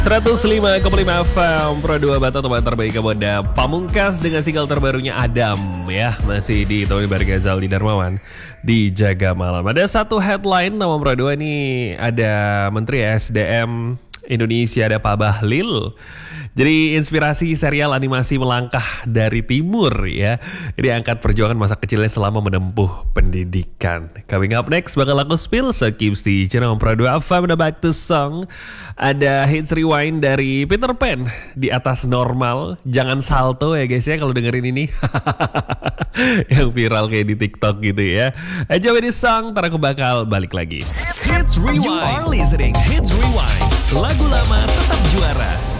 105,5 FM Pro 2 Bata, teman terbaik kepada Pamungkas dengan single terbarunya Adam ya. Masih di Tony Bargazal di Darmawan di Jaga Malam. Ada satu headline nama Pro 2 ini, ada Menteri SDM Indonesia, ada Pak Bahlil. Jadi inspirasi serial animasi Melangkah dari Timur ya. Ini angkat perjuangan masa kecilnya selama menempuh pendidikan. Coming up next bakal aku spill, so keep stay channel Pro 2 FM. Udah back to song. Ada hits rewind dari Peter Pan, Di Atas Normal. Jangan salto ya guys ya kalau dengerin ini. Yang viral kayak di TikTok gitu ya. Aja ini song, ntar aku bakal balik lagi. Hits Rewind. You are listening Hits Rewind. Lagu lama tetap juara.